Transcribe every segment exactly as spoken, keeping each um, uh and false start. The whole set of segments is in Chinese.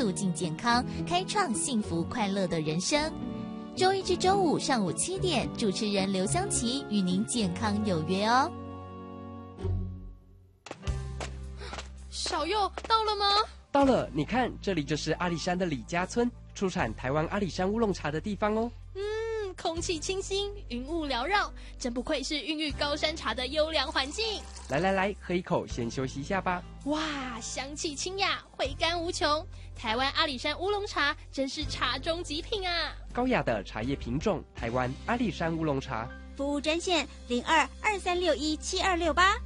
促进健康，开创幸福快乐的人生。周一至周五上午七点，主持人刘湘琪与您健康有约哦。 小佑到了吗？ 到了，你看，这里就是阿里山的李家村，出产台湾阿里山乌龙茶的地方哦。 嗯，空气清新，云雾缭绕，真不愧是孕育高山茶的优良环境。 来来来，喝一口，先休息一下吧。 哇，香气清雅，回甘无穷。台湾阿里山乌龙茶真是茶中极品啊！ 高雅的茶叶品种，台湾阿里山乌龙茶。 服务专线零二二三六一七二六八。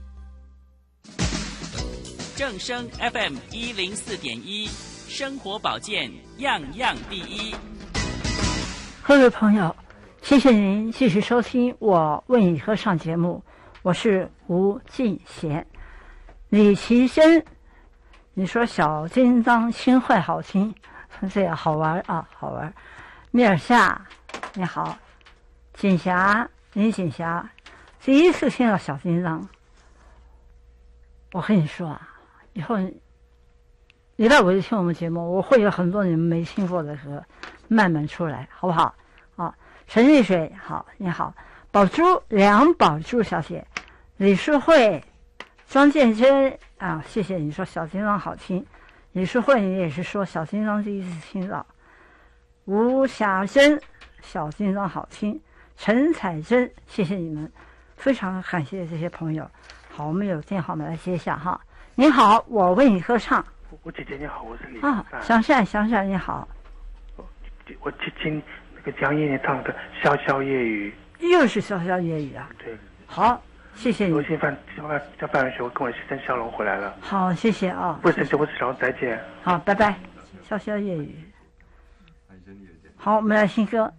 正声 F M 一零四点一，生活保健样样第一。 各位朋友，谢谢您继续收听我为你歌唱节目，我是吴敬贤。李奇珍，你说小叮当轻快好听，这也好玩啊，好玩。米尔夏，你好。锦霞，林锦霞，第一次听到小叮当，我跟你说啊，以后礼拜五就听我们节目，我会有很多你们没听过的歌慢慢出来，好不好？啊，陈丽水，好，你好。宝珠，梁宝珠小姐，李淑慧，庄建珍啊，谢谢你说小叮当好听。李淑慧，你也是说小叮当第一次听到。吴霞珍，小叮当好听。陈彩珍，谢谢你们，非常感谢这些朋友。好，我们有电话，我们来接一下哈。您好，我为你歌唱。 我姐姐你好，我是李啊，祥善，祥善你好。 我听听那个江燕你唱的《潇潇夜雨》， 又是潇潇夜雨啊。 对， 好，谢谢你。 我先饭叫范文学，我跟我先生笑容回来了。 好，谢谢啊。 不生气，我只想再见。 好，拜拜。潇潇夜雨。好，我们来听歌。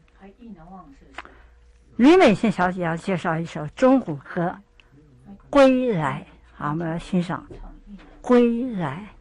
吕美倩小姐要介绍一首中古歌《归来》，好，我们来欣赏《归来》。